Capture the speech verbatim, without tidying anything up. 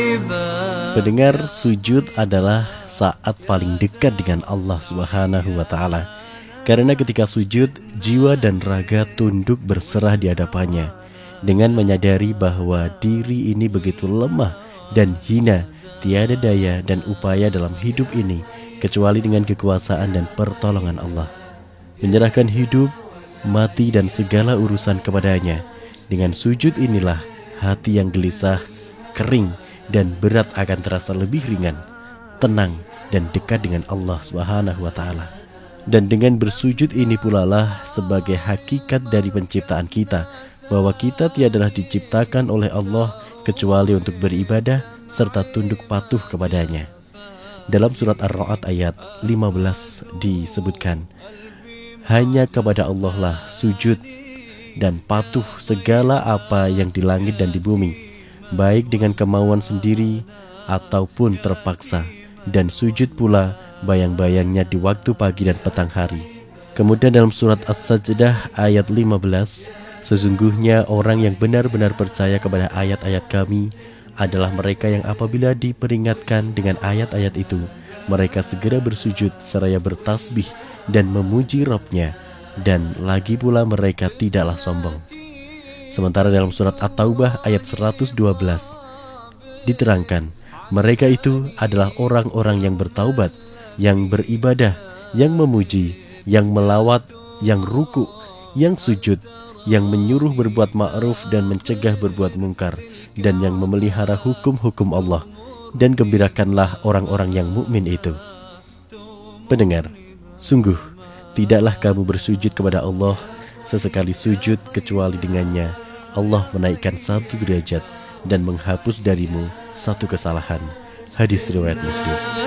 Pendengar, sujud adalah saat paling dekat dengan Allah Subhanahu wa Ta'ala. Karena ketika sujud, jiwa dan raga tunduk berserah di hadapannya, dengan menyadari bahwa diri ini begitu lemah dan hina, tiada daya dan upaya dalam hidup ini kecuali dengan kekuasaan dan pertolongan Allah. Menyerahkan hidup, mati dan segala urusan kepadanya. Dengan sujud inilah hati yang gelisah, kering dan berat akan terasa lebih ringan, tenang dan dekat dengan Allah Subhanahu wa Ta'ala. Dan dengan bersujud ini pula lah sebagai hakikat dari penciptaan kita, bahwa kita tiadalah diciptakan oleh Allah kecuali untuk beribadah serta tunduk patuh kepadanya. Dalam surat Ar-Ra'd ayat lima belas disebutkan, hanya kepada Allah lah sujud dan patuh segala apa yang di langit dan di bumi, baik dengan kemauan sendiri ataupun terpaksa, dan sujud pula bayang-bayangnya di waktu pagi dan petang hari. Kemudian dalam surat As-Sajdah ayat lima belas, sesungguhnya orang yang benar-benar percaya kepada ayat-ayat kami adalah mereka yang apabila diperingatkan dengan ayat-ayat itu, mereka segera bersujud seraya bertasbih dan memuji Rabb-nya, dan lagi pula mereka tidaklah sombong. Sementara dalam surat At-Taubah ayat seratus dua belas diterangkan, mereka itu adalah orang-orang yang bertaubat, yang beribadah, yang memuji, yang melawat, yang ruku, yang sujud, yang menyuruh berbuat ma'ruf dan mencegah berbuat mungkar, dan yang memelihara hukum-hukum Allah. Dan gembirakanlah orang-orang yang mukmin itu. Pendengar, sungguh tidaklah kamu bersujud kepada Allah sesekali sujud kecuali dengannya Allah menaikkan satu derajat dan menghapus darimu satu kesalahan. Hadis riwayat Muslim.